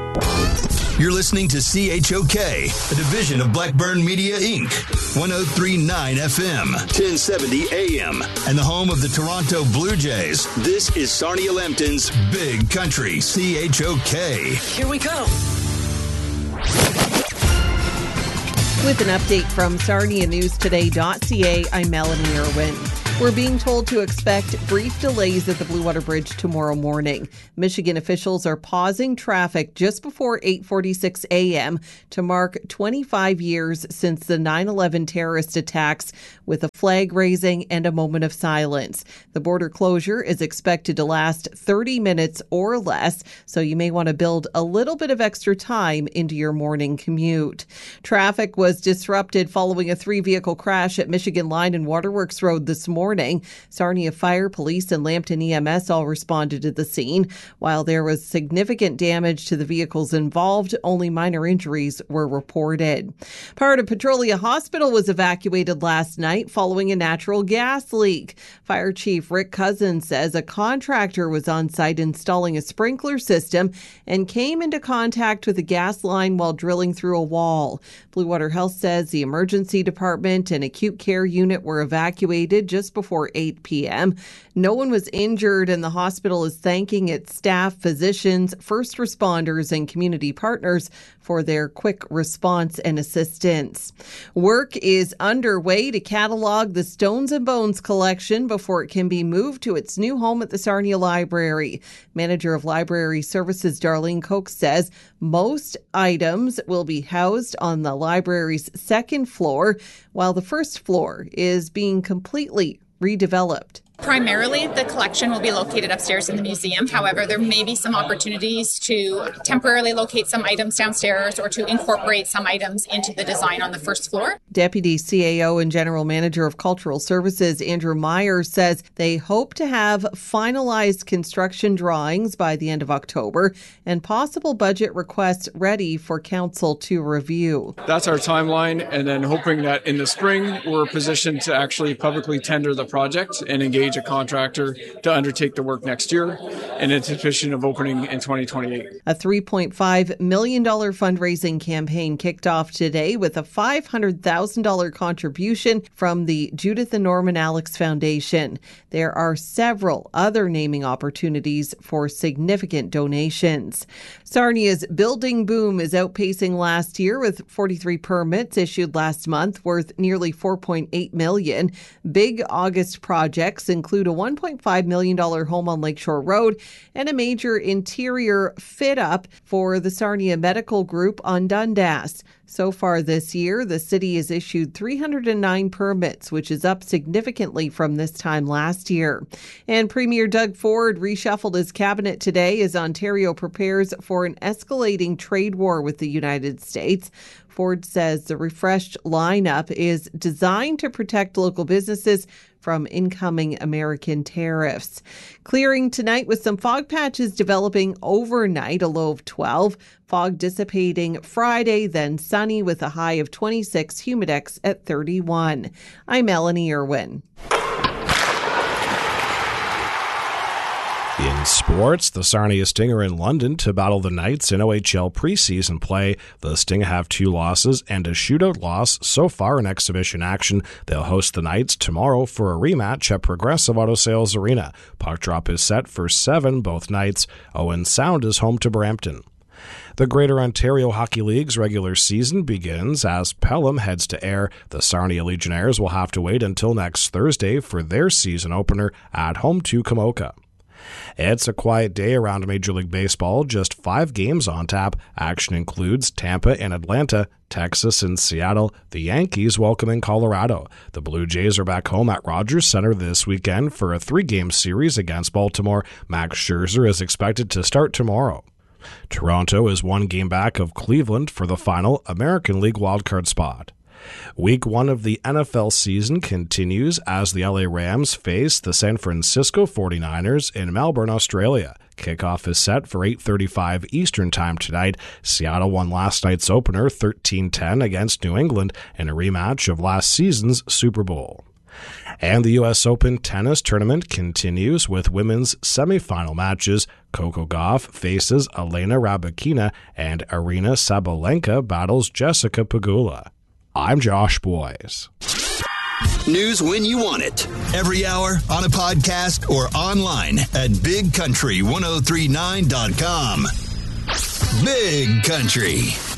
You're listening to CHOK, a division of Blackburn Media, Inc., 103.9 FM, 1070 AM, and the home of the Toronto Blue Jays. This is Sarnia Lambton's Big Country, CHOK. Here we go. With an update from SarniaNewsToday.ca, I'm Melanie Irwin. We're being told to expect brief delays at the Blue Water Bridge tomorrow morning. Michigan officials are pausing traffic just before 8:46 a.m. to mark 25 years since the 9/11 terrorist attacks, with a flag raising and a moment of silence. The border closure is expected to last 30 minutes or less, so you may want to build a little bit of extra time into your morning commute. Traffic was disrupted following a 3-vehicle crash at Michigan Line and Waterworks Road this morning. Sarnia Fire, Police, and Lambton EMS all responded to the scene. While there was significant damage to the vehicles involved, only minor injuries were reported. Part of Petrolia Hospital was evacuated last night following a natural gas leak. Fire Chief Rick Cousins says a contractor was on site installing a sprinkler system and came into contact with a gas line while drilling through a wall. Blue Water Health says the emergency department and acute care unit were evacuated just before 8 p.m. No one was injured, and the hospital is thanking its staff, physicians, first responders, and community partners for their quick response and assistance. Work is underway to catalog the Stones and Bones collection before it can be moved to its new home at the Sarnia Library. Manager of Library Services Darlene Koch says most items will be housed on the library's second floor, while the first floor is being completely redeveloped. Primarily, the collection will be located upstairs in the museum. However, there may be some opportunities to temporarily locate some items downstairs or to incorporate some items into the design on the first floor. Deputy CAO and General Manager of Cultural Services Andrew Myers says they hope to have finalized construction drawings by the end of October and possible budget requests ready for Council to review. That's our timeline, and then hoping that in the spring we're positioned to actually publicly tender the project and engage a contractor to undertake the work next year in anticipation of opening in 2028. A $3.5 million fundraising campaign kicked off today with a $500,000 contribution from the Judith and Norman Alex Foundation. There are several other naming opportunities for significant donations. Sarnia's building boom is outpacing last year with 43 permits issued last month worth nearly $4.8 million. Big August projects include a $1.5 million home on Lakeshore Road and a major interior fit-up for the Sarnia Medical Group on Dundas. So far this year, the city has issued 309 permits, which is up significantly from this time last year. And Premier Doug Ford reshuffled his cabinet today as Ontario prepares for an escalating trade war with the United States. Ford says the refreshed lineup is designed to protect local businesses from incoming American tariffs. Clearing tonight with some fog patches developing overnight, a low of 12. Fog dissipating Friday, then sunny with a high of 26, humidex at 31. I'm Melanie Irwin. In sports, the Sarnia Sting are in London to battle the Knights in OHL preseason play. The Sting have 2 losses and a shootout loss so far in exhibition action. They'll host the Knights tomorrow for a rematch at Progressive Auto Sales Arena. Puck drop is set for 7, both nights. Owen Sound is home to Brampton. The Greater Ontario Hockey League's regular season begins as Pelham heads to Ayr. The Sarnia Legionnaires will have to wait until next Thursday for their season opener at home to Kamoka. It's a quiet day around Major League Baseball. Just 5 games on tap. Action includes Tampa and Atlanta, Texas and Seattle, the Yankees welcoming Colorado. The Blue Jays are back home at Rogers Center this weekend for a 3-game series against Baltimore. Max Scherzer is expected to start tomorrow. Toronto is 1 game back of Cleveland for the final American League wildcard spot. Week 1 of the NFL season continues as the LA Rams face the San Francisco 49ers in Melbourne, Australia. Kickoff is set for 8:35 Eastern Time tonight. Seattle won last night's opener 13-10 against New England in a rematch of last season's Super Bowl. And the U.S. Open tennis tournament continues with women's semifinal matches. Coco Gauff faces Elena Rybakina and Arina Sabalenka battles Jessica Pegula. I'm Josh Boyes. News when you want it. Every hour on a podcast or online at bigcountry1039.com. Big Country.